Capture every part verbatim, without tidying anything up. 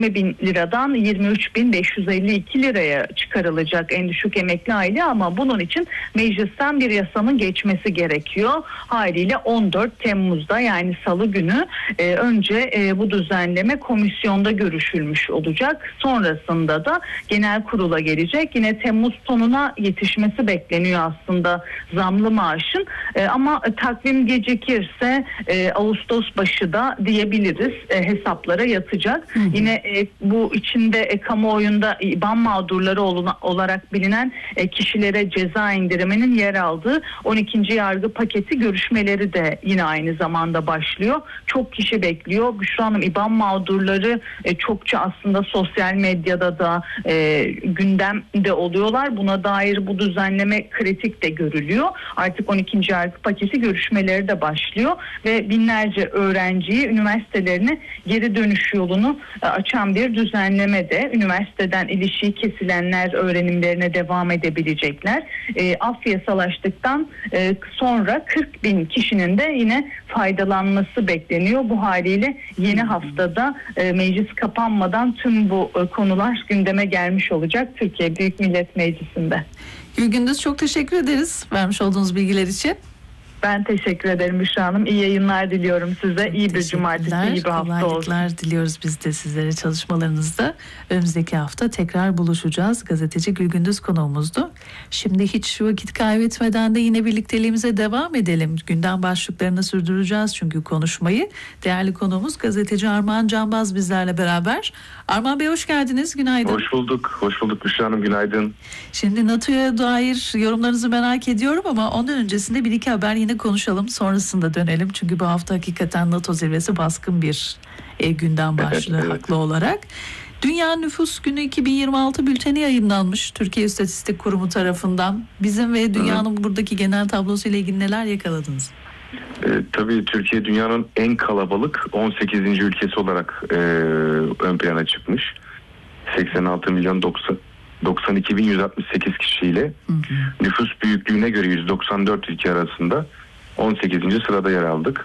bin liradan yirmi üç bin beş yüz elli iki liraya çıkarılacak en düşük emekli aylığı, ama bunun için meclisten bir yasanın geçmesi gerekiyor. Haliyle on dört Temmuz'da, yani Salı günü e, önce e, bu düzenleme komisyonda görüşülmüş olacak. Sonrasında da genel kurula gelecek. Yine Temmuz sonuna yetişmesi bekleniyor aslında zamlı maaşın. E, ama takvim gecikirse e, Ağustos başı da diyebiliriz, e, hesaplara yatacak. Hı hı. Yine e, bu içinde e, kamuoyunda İBAN mağdurları oluna, olarak bilinen e, kişilere ceza indiriminin yer aldığı on ikinci yargı paketi görüşmeleri de yine aynı zamanda başlıyor. Çok kişi bekliyor. Büşra Hanım, İBAN mağdurları e, çokça aslında sosyal medyada da e, gündemde oluyorlar. Buna dair bu düzenleme kritik de görülüyor. Artık on ikinci yargı paketi görüşmeleri de başlıyor ve binlerce öğrenciyi üniversitelerine geri dönüş yolunu e, açan bir düzenleme de. Üniversiteden ilişiği kesilenler öğrenimlerine devam edebilecekler. E, af yasalaştıktan e, sonra kırk bin kişinin de yine faydalanması bekleniyor. Bu haliyle yeni haftada e, meclis kapanmadan tüm bu e, konular gündeme gelmiş olacak Türkiye Büyük Millet Meclisi'nde. Gülgündüz, çok teşekkür ederiz vermiş olduğunuz bilgiler için. Ben teşekkür ederim Büşra Hanım. İyi yayınlar diliyorum size. İyi bir cumartesi, iyi bir hafta olsun. Kolaylıklar diliyoruz biz de sizlere çalışmalarınızda. Önümüzdeki hafta tekrar buluşacağız. Gazeteci Gülgündüz konuğumuzdu. Şimdi hiç vakit kaybetmeden de yine birlikteliğimize devam edelim. Gündem başlıklarını sürdüreceğiz çünkü konuşmayı. Değerli konuğumuz gazeteci Armağan Canbaz bizlerle beraber. Armağan Bey, hoş geldiniz. Günaydın. Hoş bulduk. Hoş bulduk Büşra Hanım. Günaydın. Şimdi NATO'ya dair yorumlarınızı merak ediyorum ama ondan öncesinde bir iki haber yine konuşalım. Sonrasında dönelim. Çünkü bu hafta hakikaten NATO zirvesi baskın bir e, gündem başlığı evet, evet. haklı olarak. Dünya Nüfus Günü iki bin yirmi altı bülteni yayınlanmış Türkiye İstatistik Kurumu tarafından. Bizim ve dünyanın Hı. buradaki genel tablosuyla ilgili neler yakaladınız? E, tabii Türkiye dünyanın en kalabalık on sekizinci ülkesi olarak e, ön plana çıkmış. seksen altı milyon doksan iki bin yüz altmış sekiz kişiyle hı hı. nüfus büyüklüğüne göre yüz doksan dört ülke arasında on sekizinci sırada yer aldık.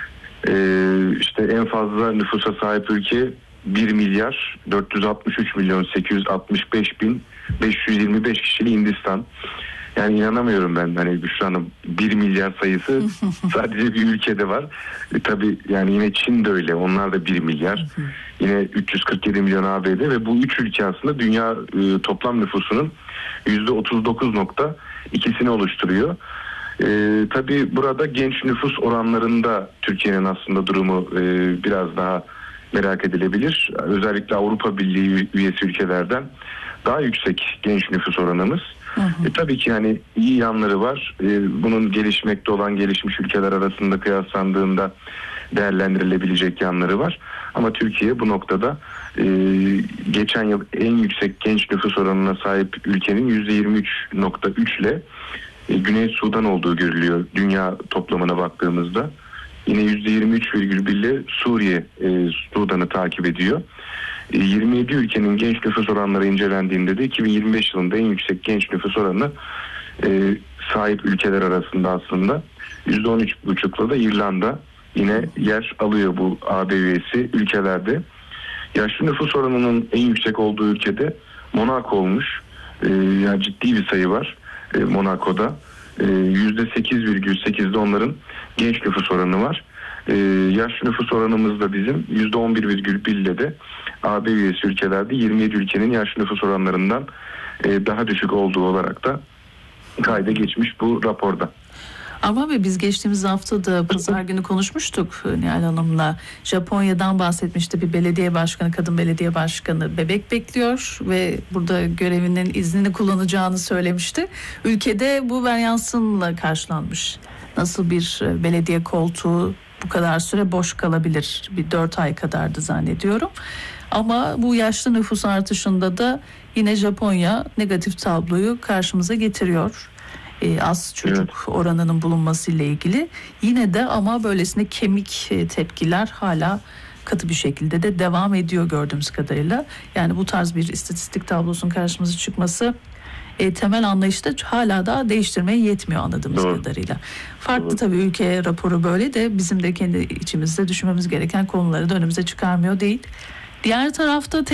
Ee, işte en fazla nüfusa sahip ülke bir milyar dört yüz altmış üç milyon sekiz yüz altmış beş bin beş yüz yirmi beş kişili Hindistan. Yani inanamıyorum ben, hani Büşra Hanım, bir milyar sayısı sadece bir ülkede var. E, tabii yani yine Çin de öyle, onlar da bir milyar. Yine üç yüz kırk yedi milyon A B D ve bu üç ülke aslında dünya e, toplam nüfusunun yüzde otuz dokuz nokta ikisini oluşturuyor. E, tabii burada genç nüfus oranlarında Türkiye'nin aslında durumu e, biraz daha merak edilebilir. Özellikle Avrupa Birliği üyesi ülkelerden daha yüksek genç nüfus oranımız. Hı hı. E, tabii ki yani iyi yanları var. E, bunun gelişmekte olan gelişmiş ülkeler arasında kıyaslandığında değerlendirilebilecek yanları var. Ama Türkiye bu noktada e, geçen yıl en yüksek genç nüfus oranına sahip ülkenin yüzde yirmi üç nokta üç ile e, Güney Sudan olduğu görülüyor dünya toplamına baktığımızda. Yine yüzde yirmi üç virgül bir ile Suriye e, Sudan'ı takip ediyor. E, yirmi yedi ülkenin genç nüfus oranları incelendiğinde de iki bin yirmi beş yılında en yüksek genç nüfus oranı e, sahip ülkeler arasında aslında yüzde on üç buçukla da İrlanda yine yer alıyor bu A B üyesi ülkelerde. Yaşlı nüfus oranının en yüksek olduğu ülkede Monaco olmuş. E, yani ciddi bir sayı var e, Monaco'da. yüzde sekiz virgül sekizde onların genç nüfus oranı var. Ee, yaşlı nüfus oranımız da bizim yüzde on bir virgül bir ile de A B üyesi ülkelerde yirmi yedi ülkenin yaşlı nüfus oranlarından e, daha düşük olduğu olarak da kayda geçmiş bu raporda. Ama ve biz geçtiğimiz hafta da pazar günü konuşmuştuk Nihal Hanım'la. Japonya'dan bahsetmişti bir belediye başkanı, kadın belediye başkanı bebek bekliyor ve burada görevinin iznini kullanacağını söylemişti. Ülkede bu varyansınla karşılanmış. Nasıl bir belediye koltuğu bu kadar süre boş kalabilir? Bir dört ay kadardı zannediyorum. Ama bu yaşlı nüfus artışında da yine Japonya negatif tabloyu karşımıza getiriyor. E, az çocuk evet. oranının bulunması ile ilgili. Yine de ama böylesine kemik e, tepkiler hala katı bir şekilde de devam ediyor gördüğümüz kadarıyla. Yani bu tarz bir istatistik tablosunun karşımıza çıkması e, temel anlayışta hala daha değiştirmeye yetmiyor anladığımız Doğru. kadarıyla. Farklı Doğru. tabii ülke raporu böyle de bizim de kendi içimizde düşünmemiz gereken konuları da önümüze çıkarmıyor değil. Diğer tarafta